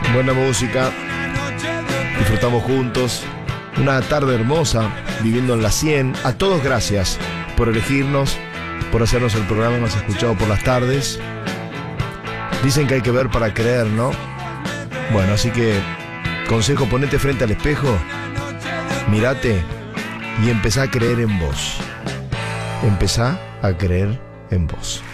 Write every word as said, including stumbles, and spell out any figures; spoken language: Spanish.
buena música, disfrutamos juntos, una tarde hermosa, viviendo en la cien. A todos gracias por elegirnos, por hacernos el programa más escuchado por las tardes. Dicen que hay que ver para creer, ¿no? Bueno, así que consejo, ponete frente al espejo, mírate y empezá a creer en vos. Empezá a creer en vos.